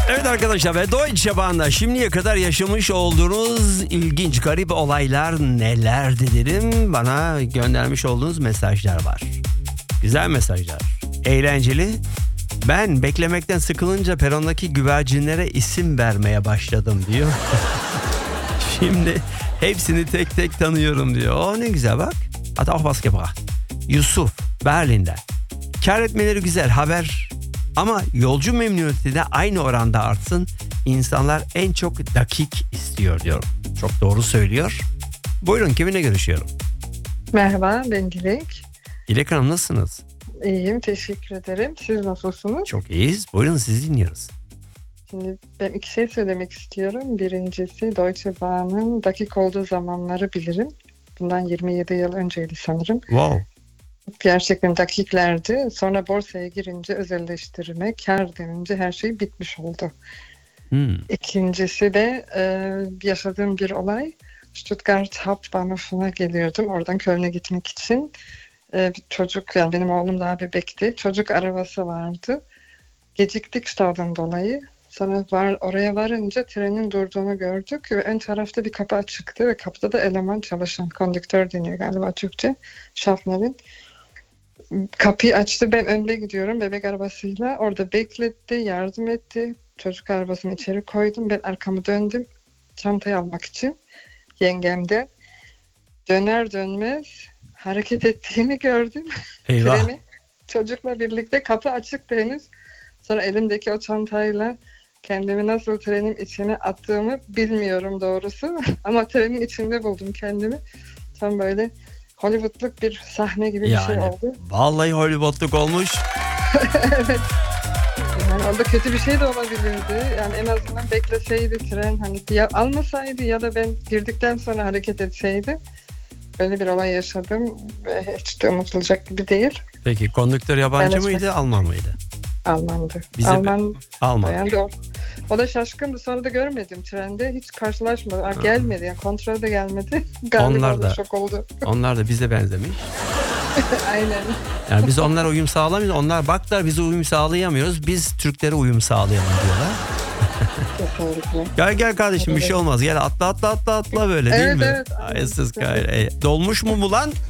Evet arkadaşlar ve Deutsche Bahn'da şimdiye kadar yaşamış olduğunuz ilginç, garip olaylar nelerdi dedim. Bana göndermiş olduğunuz mesajlar var. Güzel mesajlar. Eğlenceli. Ben beklemekten sıkılınca perondaki güvercinlere isim vermeye başladım diyor. Şimdi hepsini tek tek tanıyorum diyor. O ne güzel bak. Hatta auch was gebracht. Yusuf Berlin'den. Kar etmeleri güzel haber. Ama yolcu memnuniyeti de aynı oranda artsın. İnsanlar en çok dakik istiyor diyor. Çok doğru söylüyor. Buyurun, kiminle görüşüyorum? Merhaba, ben Dilek. Dilek Hanım, nasılsınız? İyiyim, teşekkür ederim. Siz nasılsınız? Çok iyiyiz. Buyurun, sizi dinliyoruz. Şimdi ben iki şey söylemek istiyorum. Birincisi, Deutsche Bahn'ın dakik olduğu zamanları bilirim. Bundan 27 yıl önceydi sanırım. Wow. Gerçekten dakiklerdi. Sonra borsaya girince özelleştirme, kar denince her şey bitmiş oldu. İkincisi de yaşadığım bir olay. Stuttgart Hauptbahnhof'una geliyordum. Oradan Köln'e gitmek için. Çocuk, yani benim oğlum daha bebekti. Çocuk arabası vardı. Geciktik staddan dolayı. Sonra oraya varınca trenin durduğunu gördük ve ön tarafta bir kapı açıktı ve kapıda da eleman çalışan, kondüktör deniyor galiba Türkçe, şoförün. Kapıyı açtı, ben önde gidiyorum bebek arabasıyla. Orada bekletti, yardım etti. Çocuk arabasını içeri koydum. Ben arkamı döndüm çantayı almak için yengemden. Döner dönmez hareket ettiğini gördüm. Eyvah. Treni çocukla birlikte, kapı açıktı henüz. Sonra elimdeki o çantayla kendimi nasıl trenin içine attığımı bilmiyorum doğrusu. Ama trenin içinde buldum kendimi. Tam böyle Hollywood'luk bir sahne gibi bir şey oldu. Vallahi Hollywood'luk olmuş. Evet. Yani orada kötü bir şey de olabilirdi. Yani en azından bekleseydi tren, hani ya almasaydı ya da ben girdikten sonra hareket etseydi. Böyle bir olay yaşadım ve hiç de unutulacak gibi değil. Peki kondüktör yabancı mıydı, Alman mıydı? Almandı. Alman. Yani o da şaşkındı. Sonra da görmedim trende. Hiç karşılaşmadı. Gelmedi. Yani kontrol de gelmedi. Galiba da şok oldu. Onlar da bize benzemiş. Aynen. Yani biz onlara uyum sağlamıyoruz. Onlar baklar bize uyum sağlayamıyoruz. Biz Türklere uyum sağlayalım diyorlar. Gel kardeşim, bir şey olmaz. Gel atla böyle, değil mi? Evet. Ayasız gayrı. Dolmuş mu bu lan?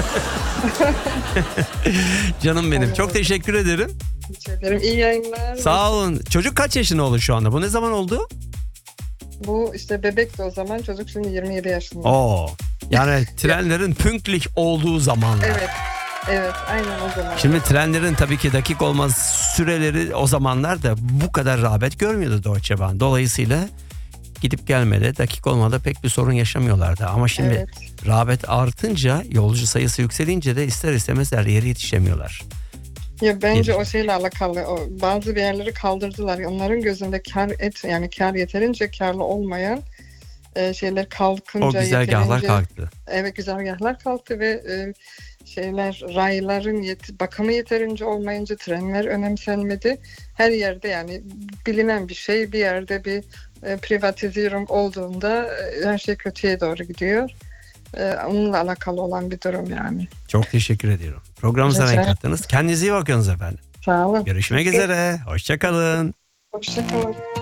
Canım benim. Çok teşekkür ederim. Rica ederim. İyi yayınlar. Sağ olun. Çocuk kaç yaşında oldu şu anda? Bu ne zaman oldu? Bu işte bebekti o zaman. Çocuk şimdi 27 yaşında. Oo. Yani trenlerin pünktlich olduğu zamanlar. Evet, aynen o zaman. Şimdi trenlerin tabii ki dakik olmaz süreleri o zamanlar da bu kadar rağbet görmüyordu Deutsche Bahn. Dolayısıyla gidip gelmede, dakik olmada pek bir sorun yaşamıyorlardı. Ama şimdi rağbet artınca, yolcu sayısı yükselince de ister istemez her yere yetişemiyorlar. Ya bence o şeyle alakalı. Bazı bir yerleri kaldırdılar. Onların gözünde kar yeterince karlı olmayan şeyler kalkınca, o güzergahlar kalktı. Evet, güzergahlar kalktı ve rayların bakımı yeterince olmayınca trenler önemsenmedi. Her yerde, yani bilinen bir şey, bir yerde bir privatizasyon olduğunda her şey kötüye doğru gidiyor. Onunla alakalı olan bir durum yani. Çok teşekkür ediyorum. Programımıza renk kattınız. Kendinize iyi bakınız efendim. Sağ olun. Görüşmek üzere. Hoşça kalın. Hoşça kalın.